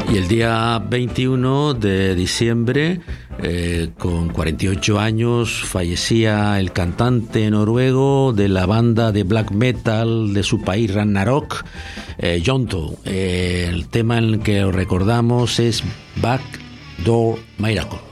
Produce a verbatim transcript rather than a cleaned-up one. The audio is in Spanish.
Y el día veintiuno de diciembre, eh, con cuarenta y ocho años, fallecía el cantante noruego de la banda de black metal de su país, Ragnarok, eh, Jonto. Eh, el tema en el que lo recordamos es Backdoor Miracle.